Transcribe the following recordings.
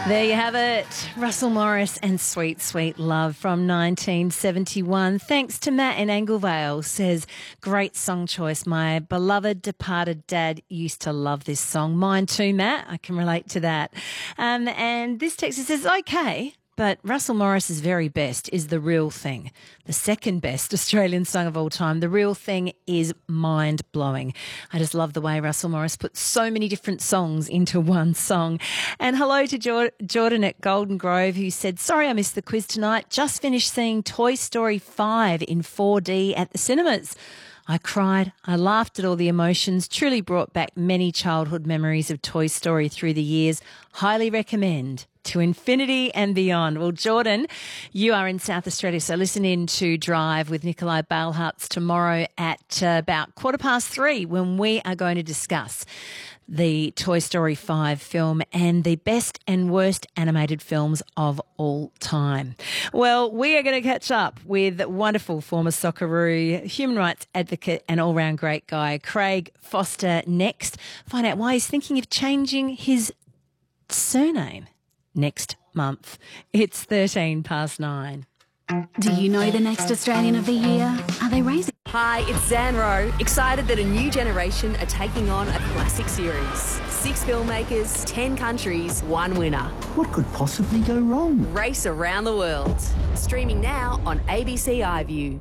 There you have it. Russell Morris and Sweet Sweet Love from 1971. Thanks to Matt in Anglevale. Says, great song choice. My beloved departed dad used to love this song. Mine too, Matt. I can relate to that. And this text says, okay, but Russell Morris's very best is The Real Thing. The second best Australian song of all time. The Real Thing is mind-blowing. I just love the way Russell Morris puts so many different songs into one song. And hello to Jordan at Golden Grove, who said, sorry I missed the quiz tonight. Just finished seeing Toy Story 5 in 4D at the cinemas. I cried, I laughed at all the emotions, truly brought back many childhood memories of Toy Story through the years. Highly recommend. To infinity and beyond. Well, Jordan, you are in South Australia, so listen in to Drive with Nikolai Bailhartz tomorrow at about 3:15 when we are going to discuss the Toy Story 5 film and the best and worst animated films of all time. Well, we are going to catch up with wonderful former Socceroo, human rights advocate and all-round great guy, Craig Foster, next. Find out why he's thinking of changing his surname next month. It's 9:13. Do you know the next Australian of the Year? Are they raising? Hi, it's Zanro. Excited that a new generation are taking on a classic series. 6 filmmakers, 10 countries, 1 winner. What could possibly go wrong? Race around the world. Streaming now on ABC iView.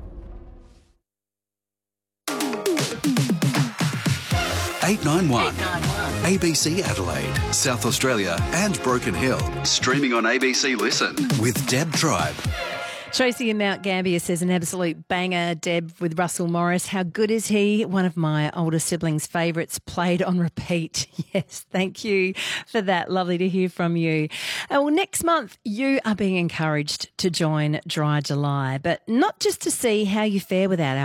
891. ABC Adelaide, South Australia and Broken Hill. Streaming on ABC Listen with Deb Tribe. Tracy in Mount Gambier says, an absolute banger, Deb, with Russell Morris. How good is he? One of my older siblings' favourites, played on repeat. Yes, thank you for that. Lovely to hear from you. Well, next month, you are being encouraged to join Dry July, but not just to see how you fare without alcohol.